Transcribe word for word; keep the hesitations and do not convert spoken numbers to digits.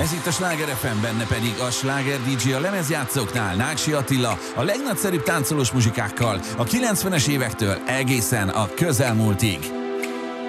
Ez itt a Sláger ef em, benne pedig a Sláger dé dzsé a lemezjátszóknál, Náksi Attila, a legnagyszerűbb táncolós muzsikákkal a kilencvenes évektől egészen a közelmúltig.